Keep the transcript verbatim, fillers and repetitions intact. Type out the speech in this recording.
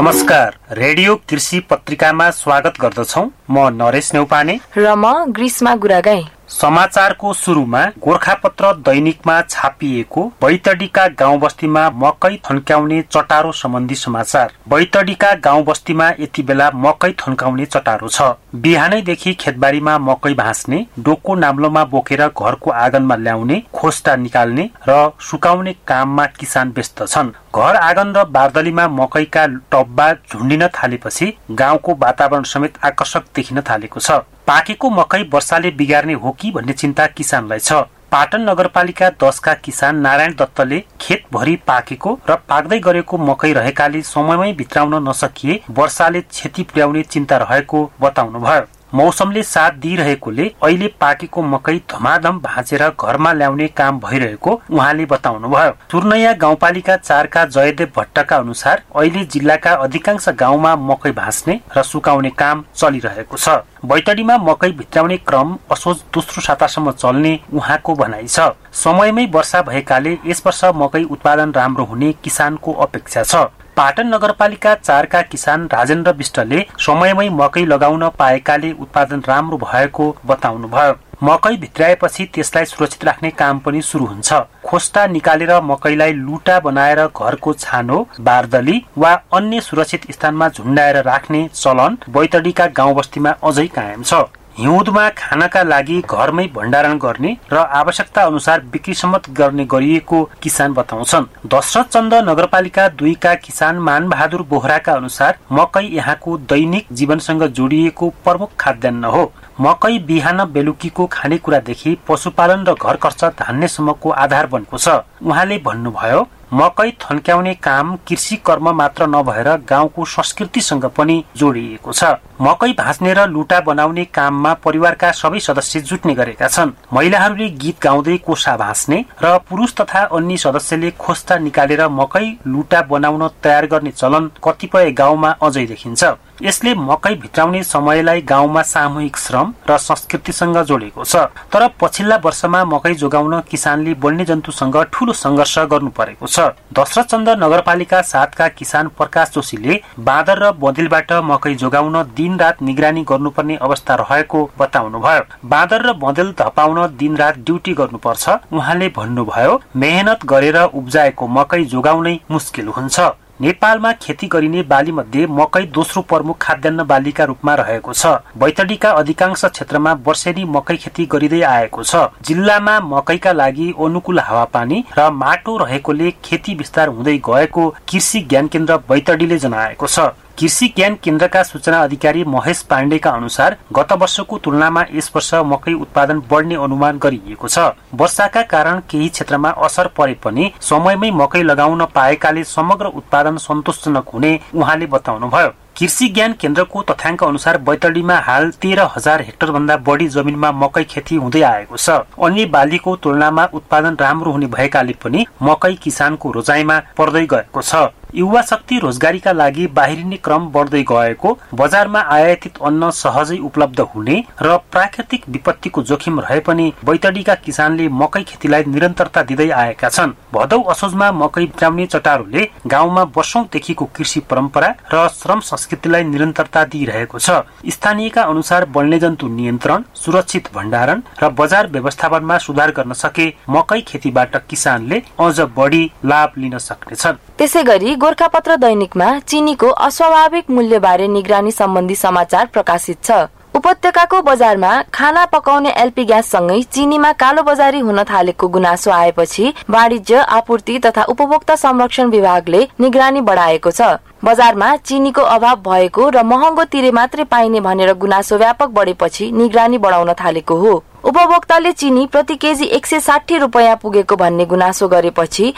नमस्कार, रेडियो कृषि पत्रिकामा स्वागत गर्दछौं। म नरेश नेउपाने र म ग्रीष्मा गुरागाई। समाचारको सुरुमा गोरखापत्र दैनिकमा छापिएको बैतडीका गाउँ बस्तीमा मकै थन्क्याउने चटारो सम्बन्धी समाचार। बैतडीका गाउँ बस्तीमा यति बेला मकै थन्काउने चटारो छ। बिहानैदेखि खेतबारीमा मकै भाँच्ने, डोको नाम्लोमा बोकेर घरको आँगनमा ल्याउने, खोस्टा निकाल्ने र सुकाउने काममा किसान व्यस्त छन्। घर आँगन र बारदलीमा मकैका टब्बा झुन्डिन थालेपछि गाउँको वातावरण समेत आकर्षक देखिन थालेको छ। पाकेको मकै वर्षाले बिगार्ने हो कि भन्ने चिन्ता किसानलाई छ। पाटन नगरपालिका दसका किसान नारायण दत्तले खेतभरि पाकेको र पाक्दै गरेको मकै रहेकाले समयमै भित्राउन नसकिए वर्षाले क्षति पुर्याउने चिन्ता रहेको बताउनुभयो। मौसमले साथ दिइरहेकोले अहिले पाकेको मकै धमाधम भाँचेर घरमा ल्याउने काम भइरहेको उहाँले बताउनुभयो। तुर्नैया गाउँपालिका चारका जयदेव भट्टका अनुसार अहिले जिल्लाका अधिकांश गाउँमा मकै भाँच्ने र सुकाउने काम चलिरहेको छ। बैतडीमा मकै भित्राउने क्रम असोज दोस्रो सातासम्म चल्ने उहाँको भनाइ छ। समयमै वर्षा भएकाले यस वर्ष मकै उत्पादन राम्रो हुने किसानको अपेक्षा छ। पाटन नगरपालिका चारका किसान राजेन्द्र विष्टले समयमै मकै लगाउन पाएकाले उत्पादन राम्रो भएको बताउनुभयो। मकै भित्राएपछि त्यसलाई सुरक्षित राख्ने काम पनि सुरु हुन्छ। खोस्टा निकालेर मकैलाई लुटा बनाएर घरको छानो, बारदली वा अन्य सुरक्षित स्थानमा झुन्डाएर राख्ने चलन बैतडीका गाउँ बस्तीमा अझै कायम छ। हिउँदमा खानका लागि घरमै भण्डारण गर्ने र आवश्यकता अनुसार बिक्रीसम्म गर्ने गरिएको किसान बताउँछन्। दशरथ चन्द नगरपालिका दुईका किसान मानबहादुर बोहराका अनुसार मकै यहाँको दैनिक जीवनसँग जोडिएको प्रमुख खाद्यान्न हो। मकै बिहान बेलुकीको खानेकुरादेखि पशुपालन र घर खर्च धान्नेसम्मको आधार बनेको छ। उहाँले भन्नुभयो, मकै थन्क्याउने काम कृषि कर्म मात्र नभएर गाउँको संस्कृतिसँग पनि जोडिएको छ। मकै भाँच्ने र लुटा बनाउने काममा परिवारका सबै सदस्य जुट्ने गरेका छन्। महिलाहरूले गीत गाउँदै कोसा भाँच्ने र पुरुष तथा अन्य सदस्यले खोस्टा निकालेर मकै लुटा बनाउन तयार गर्ने चलन कतिपय गाउँमा अझै देखिन्छ। यसले मकै भित्राउने समयलाई गाउँमा सामूहिक श्रम र संस्कृतिसँग जोडेको छ। तर पछिल्ला वर्षमा मकै जोगाउन किसानले वन्यजन्तुसँग ठूलो संघर्ष गर्नु परेको छ। दशरथ चन्द नगरपालिका सातका किसान प्रकाश जोशीले बाँदर र बँदेलबाट मकै जोगाउन दिनरात निगरानी गर्नुपर्ने अवस्था रहेको बताउनुभयो। बाँदर र बँदेल धपाउन दिनरात ड्युटी गर्नुपर्छ। उहाँले भन्नुभयो, मेहनत गरेर उब्जाएको मकै जोगाउनै मुस्किल हुन्छ। नेपालमा खेती गरिने बाली मध्ये मकै दोस्रो प्रमुख खाद्यान्न बालीका रूपमा रहेको छ। बैतडीका अधिकांश क्षेत्रमा वर्षेनी मकै खेती गरिँदै आएको छ। जिल्लामा मकैका लागि अनुकूल हावापानी र माटो रहेकोले खेती विस्तार हुँदै गएको कृषि ज्ञान केन्द्र बैतडीले जनाएको छ। कृषि ज्ञान केन्द्रका सूचना अधिकारी महेश पाण्डेका अनुसार गत वर्षको तुलनामा यस वर्ष मकै उत्पादन बढ्ने अनुमान गरिएको छ। वर्षाका कारण केही क्षेत्रमा असर परे पनि समयमै मकै लगाउन पाएकाले समग्र उत्पादन सन्तोषजनक हुने उहाँले बताउनुभयो। कृषि ज्ञान केन्द्रको तथ्याङ्क अनुसार बैतडीमा हाल तेह्र हजार हेक्टर भन्दा बढी जमिनमा मकै खेती हुँदै आएको छ। अन्य बालीको तुलनामा उत्पादन राम्रो हुने भएकाले पनि मकै किसानको रोजाइमा पर्दै गएको छ। युवा शक्ति रोजगारीका लागि बाहिरिने क्रम बढ्दै गएको, बजारमा आयातित अन्न सहजै उपलब्ध हुने र प्राकृतिक विपत्तिको जोखिम रहे पनि बैतडीका किसानले मकै खेतीलाई निरन्तरता दिँदै आएका छन्। भदौ असोजमा मकै भित्राउने चटारोले गाउँमा वर्षौंदेखिको कृषि परम्परा र श्रम संस्कृतिलाई निरन्तरता दिइरहेको छ। स्थानीयका अनुसार वन्यजन्तु नियन्त्रण, सुरक्षित भण्डारण र बजार व्यवस्थापनमा सुधार गर्न सके मकै खेतीबाट किसानले अझ बढी लाभ लिन सक्नेछन्। त्यसैगरी गोरखापत्र दैनिकमा चिनीको अस्वाभाविक मूल्यबारे निगरानी सम्बन्धी समाचार प्रकाशित छ। उपत्यकाको बजारमा खाना पकाउने एलपी ग्यास सँगै चिनीमा कालो बजारी हुन थालेको गुनासो आएपछि वाणिज्य, आपूर्ति तथा उपभोक्ता संरक्षण विभागले निगरानी बढाएको छ। बजारमा चिनीको अभाव भएको र महँगो तिरे मात्रै पाइने भनेर गुनासो व्यापक बढेपछि निगरानी बढाउन थालेको हो। उपभोक्ताले चिनी प्रति केजी एक सय साठी रुपियाँ पुगेको भन्ने गुनासो गरेपछि